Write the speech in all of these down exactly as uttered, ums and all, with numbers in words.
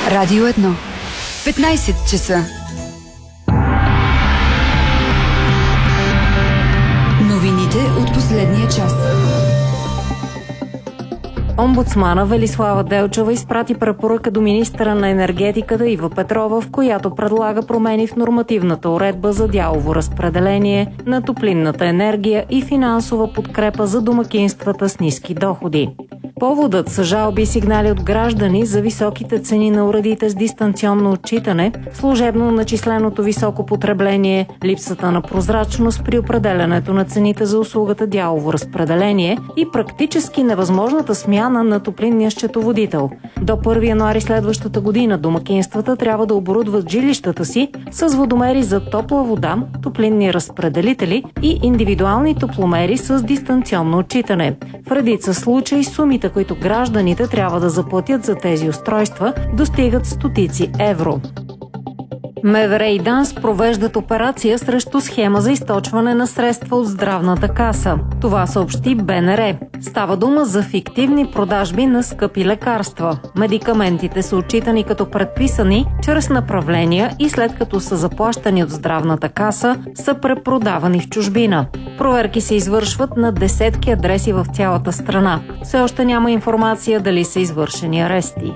Радио едно. петнайсет часа. Новините от последния час. Омбудсмана Велислава Делчева изпрати препоръка до министъра на енергетиката Ива Петрова, в която предлага промени в нормативната уредба за дялово разпределение на топлинната енергия и финансова подкрепа за домакинствата с ниски доходи. Поводът са жалби и сигнали от граждани за високите цени на уредите с дистанционно отчитане, служебно начисленото високо потребление, липсата на прозрачност при определянето на цените за услугата дялово разпределение и практически невъзможната смяна на топлинния счетоводител. До първи януари следващата година домакинствата трябва да оборудват жилищата си с водомери за топла вода, топлинни разпределители и индивидуални топломери с дистанционно отчитане. В редица случаи сумите, които гражданите трябва да заплатят за тези устройства, достигат стотици евро. МВР и ДАНС провеждат операция срещу схема за източване на средства от здравната каса. Това съобщи БНР. Става дума за фиктивни продажби на скъпи лекарства. Медикаментите са отчитани като предписани чрез направления и след като са заплащани от здравната каса, са препродавани в чужбина. Проверки се извършват на десетки адреси в цялата страна. Все още няма информация дали са извършени арести.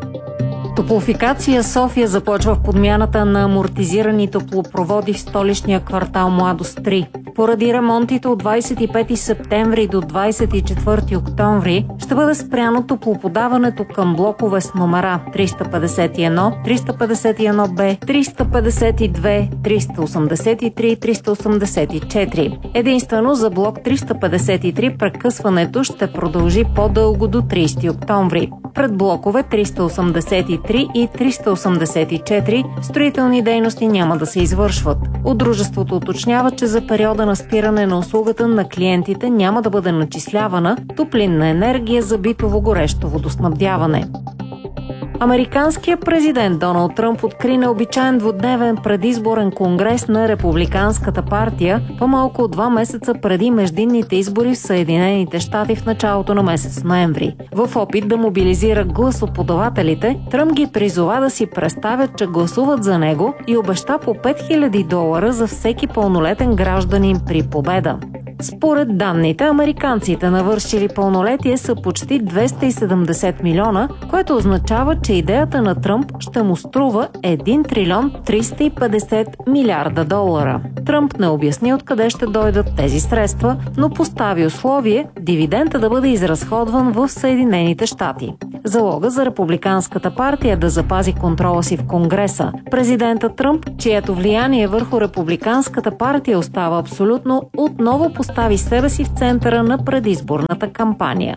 Топлофикация София започва в подмяната на амортизирани топлопроводи в столичния квартал Младост три. Поради ремонтите от двайсет и пети септември до двайсет и четвърти октомври ще бъде спряно топлоподаването към блокове с номера триста петдесет и едно, триста петдесет и едно Б, триста петдесет и две, триста осемдесет и три и триста осемдесет и четири. Единствено за блок триста петдесет и три прекъсването ще продължи по-дълго до трийсети октомври. Пред блокове триста осемдесет и три и триста осемдесет и четири строителни дейности няма да се извършват. От дружеството уточнява, че за периода на спиране на услугата на клиентите няма да бъде начислявана топлинна енергия за битово горещо водоснабдяване. Американският президент Доналд Тръмп откри необичаен двудневен предизборен конгрес на Републиканската партия по-малко от два месеца преди междинните избори в Съединените щати в началото на месец ноември. В опит да мобилизира гласоподавателите, Тръмп ги призова да си представят, че гласуват за него и обеща по пет хиляди долара за всеки пълнолетен гражданин при победа. Според данните, американците навършили пълнолетие са почти двеста и седемдесет милиона, което означава, че идеята на Тръмп ще му струва един трилион триста и петдесет милиарда долара. Тръмп не обясни откъде ще дойдат тези средства, но постави условие дивидента да бъде изразходван в Съединените щати. Залога за Републиканската партия да запази контрола си в Конгреса. Президентът Тръмп, чието влияние върху Републиканската партия остава абсолютно, отново постави себе си в центъра на предизборната кампания.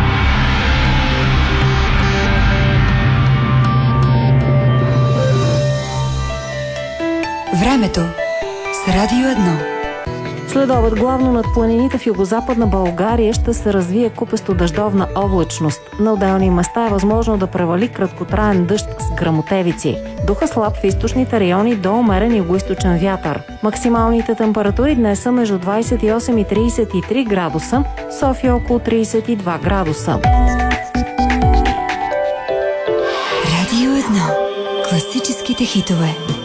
Времето с Радио едно. Следобед главно над планините в югозападна България ще се развие купесто-дъждовна облачност. На отделни места е възможно да превали краткотраен дъжд с гръмотевици. Духа слаб в източните райони до умерен югоизточен вятър. Максималните температури днес са между двайсет и осем и трийсет и три градуса, София около трийсет и два градуса. Радио едно. Класическите хитове.